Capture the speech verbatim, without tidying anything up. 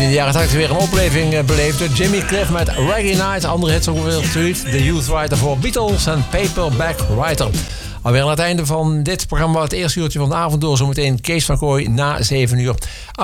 in de jaren tachtig weer een opleving beleefd door Jimmy Cliff met Reggae Night. Andere hits ook weer natuurlijk. The Youth Writer voor Beatles en Paperback Writer. Alweer aan het einde van dit programma, het eerste uurtje van de avond door. Zometeen Kees van Kooij na zeven uur.